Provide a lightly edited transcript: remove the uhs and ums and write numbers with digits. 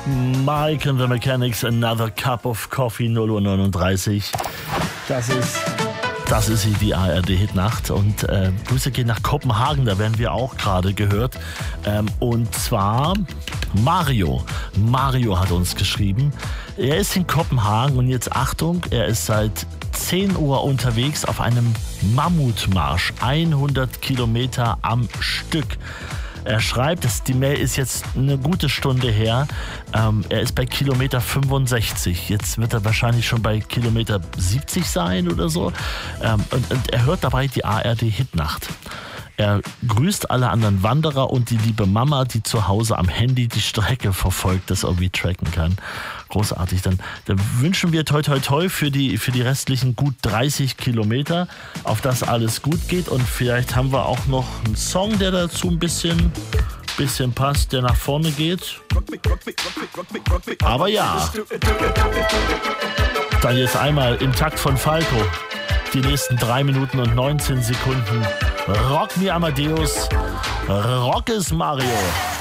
Mike and the Mechanics, Another Cup of Coffee, 0:39 Uhr. Das ist die ARD-Hitnacht und Grüße gehen nach Kopenhagen, da werden wir auch gerade gehört. Und zwar Mario. Mario hat uns geschrieben, er ist in Kopenhagen und jetzt Achtung, er ist seit 10 Uhr unterwegs auf einem Mammutmarsch, 100 Kilometer am Stück. Er schreibt, die Mail ist jetzt eine gute Stunde her, er ist bei Kilometer 65, jetzt wird er wahrscheinlich schon bei Kilometer 70 sein oder so, und er hört dabei die ARD-Hitnacht. Er grüßt alle anderen Wanderer und die liebe Mama, die zu Hause am Handy die Strecke verfolgt, das irgendwie tracken kann. Großartig. Dann wünschen wir toi toi toi für die restlichen gut 30 Kilometer, auf das alles gut geht. Und vielleicht haben wir auch noch einen Song, der dazu ein bisschen passt, der nach vorne geht. Aber ja. Dann jetzt einmal im Takt von Falco. Die nächsten 3 Minuten und 19 Sekunden. Rock me Amadeus, Rock is Mario.